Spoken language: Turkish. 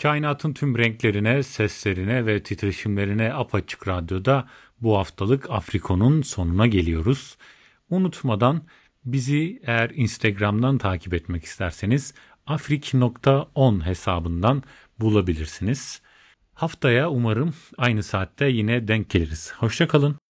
Kainatın tüm renklerine, seslerine ve titreşimlerine Apaçık Radyo'da bu haftalık Afriko'nun sonuna geliyoruz. Unutmadan bizi eğer Instagram'dan takip etmek isterseniz afrik.on hesabından bulabilirsiniz. Haftaya umarım aynı saatte yine denk geliriz. Hoşça kalın.